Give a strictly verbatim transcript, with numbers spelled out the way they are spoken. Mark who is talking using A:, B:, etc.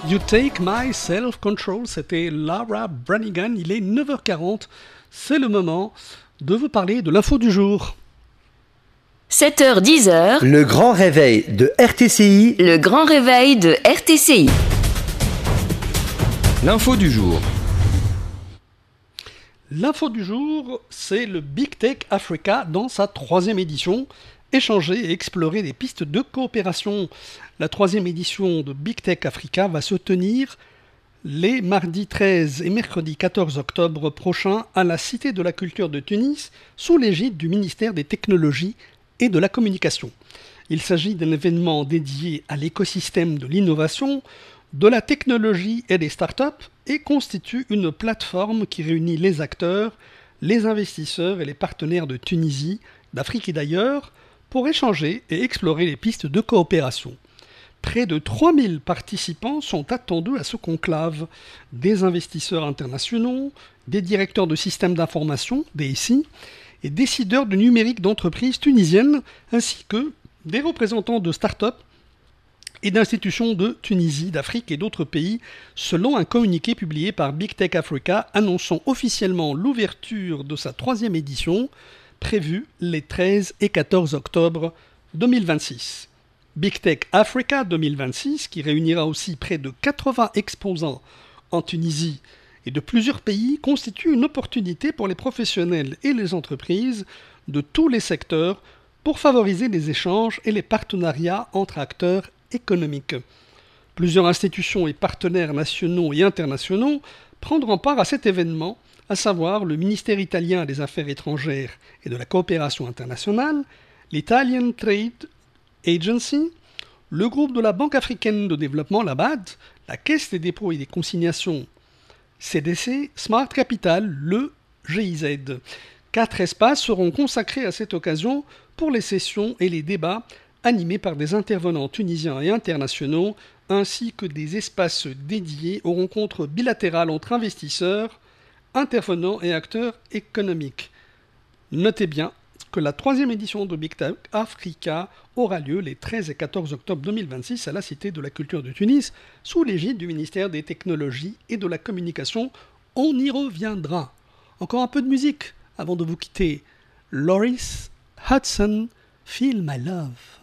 A: You Take My Self-Control, c'était Lara Branigan, il est neuf heures quarante, c'est le moment de vous parler de l'info du jour.
B: sept heures dix.
C: Le grand réveil de R T C I.
B: Le grand réveil de R T C I.
D: L'info du jour.
A: L'info du jour, c'est le Big Tech Africa dans sa troisième édition. Échanger et explorer des pistes de coopération. La troisième édition de Big Tech Africa va se tenir les mardis treize et mercredi quatorze octobre prochains à la Cité de la Culture de Tunis, sous l'égide du ministère des Technologies et de la Communication. Il s'agit d'un événement dédié à l'écosystème de l'innovation, de la technologie et des startups et constitue une plateforme qui réunit les acteurs, les investisseurs et les partenaires de Tunisie, d'Afrique et d'ailleurs, pour échanger et explorer les pistes de coopération. Près de trois mille participants sont attendus à ce conclave, des investisseurs internationaux, des directeurs de systèmes d'information, D S I, et décideurs du numérique d'entreprises tunisiennes, ainsi que des représentants de start-up et d'institutions de Tunisie, d'Afrique et d'autres pays, selon un communiqué publié par Big Tech Africa annonçant officiellement l'ouverture de sa troisième édition, prévue les treize et quatorze octobre deux mille vingt-six. Big Tech Africa deux mille vingt-six, qui réunira aussi près de quatre-vingts exposants en Tunisie et de plusieurs pays, constitue une opportunité pour les professionnels et les entreprises de tous les secteurs pour favoriser les échanges et les partenariats entre acteurs économiques. Plusieurs institutions et partenaires nationaux et internationaux prendront part à cet événement, à savoir le ministère italien des Affaires étrangères et de la coopération internationale, l'Italian Trade Agency, le groupe de la Banque africaine de développement, la B A D, la Caisse des dépôts et des consignations, C D C, Smart Capital, le G I Z. Quatre espaces seront consacrés à cette occasion pour les sessions et les débats animés par des intervenants tunisiens et internationaux, ainsi que des espaces dédiés aux rencontres bilatérales entre investisseurs, intervenants et acteurs économiques. Notez bien que la troisième édition de Big Tech Africa aura lieu les treize et quatorze octobre deux mille vingt-six à la Cité de la Culture de Tunis, sous l'égide du ministère des Technologies et de la Communication. On y reviendra. Encore un peu de musique avant de vous quitter. Loris Hudson, Feel My Love.